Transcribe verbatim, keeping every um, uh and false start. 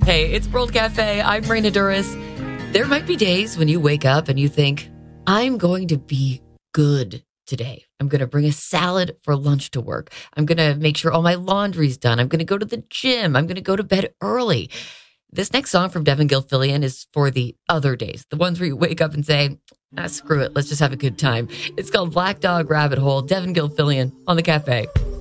Hey, it's World Cafe. I'm Raina Duras. There might be days when you wake up and you think, I'm going to be good today. I'm going to bring a salad for lunch to work. I'm going to make sure all my laundry's done. I'm going to go to the gym. I'm going to go to bed early. This next song from Devin Gilfillian is for the other days, the ones where you wake up and say, ah, screw it, let's just have a good time. It's called Black Dog Rabbit Hole, Devin Gilfillian on the Cafe.